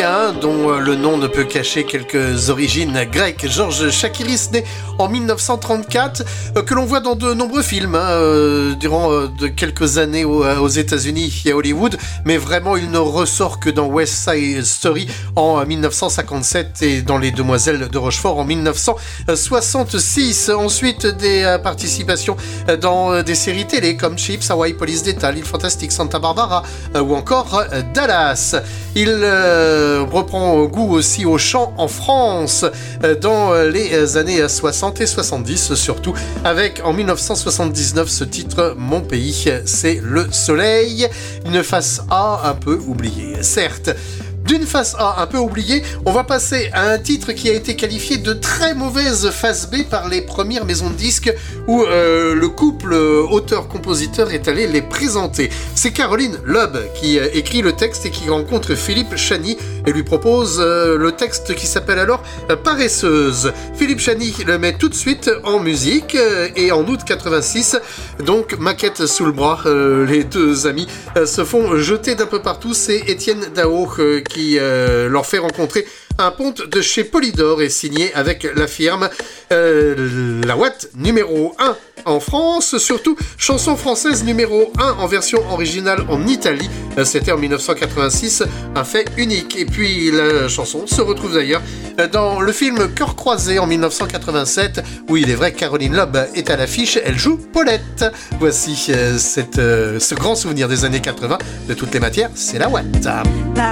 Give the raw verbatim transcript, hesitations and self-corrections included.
Italien dont le nom ne peut cacher quelques origines grecques. Georges Chakiris, né en mille neuf cent trente-quatre, euh, que l'on voit dans de nombreux films hein, euh, durant euh, de quelques années aux, aux États-Unis et à Hollywood, mais vraiment il ne ressort que dans West Side Story en mille neuf cent cinquante-sept et dans Les Demoiselles de Rochefort en mille neuf cent soixante-six. Ensuite des euh, participations dans euh, des séries télé comme Chips, Hawaii Police d'État, L'Île Fantastique, Santa Barbara euh, ou encore euh, Dallas. Il euh, reprend goût aussi au chant en France euh, dans les années soixante et soixante-dix, surtout avec en mille neuf cent soixante-dix-neuf ce titre Mon pays, c'est le soleil. Une face A un peu oubliée, certes. D'une face A un peu oubliée, on va passer à un titre qui a été qualifié de très mauvaise face B par les premières maisons de disques où euh, le couple auteur-compositeur est allé les présenter. C'est Caroline Loeb qui euh, écrit le texte et qui rencontre Philippe Chani et lui propose euh, le texte qui s'appelle alors euh, Paresseuse. Philippe Chani le met tout de suite en musique euh, et en août quatre-vingt-six, donc maquette sous le bras, euh, les deux amis euh, se font jeter d'un peu partout. C'est Étienne Dao euh, qui qui euh, leur fait rencontrer un ponte de chez Polydor et signé avec la firme euh, La Watt numéro un en France, surtout chanson française numéro un en version originale en Italie, c'était en mille neuf cent quatre-vingt-six, un fait unique. Et puis la chanson se retrouve d'ailleurs dans le film Cœur croisé en mille neuf cent quatre-vingt-sept, où il est vrai que Caroline Loeb est à l'affiche, elle joue Paulette. Voici euh, cette, euh, ce grand souvenir des années quatre-vingts, de toutes les matières, c'est La Watt.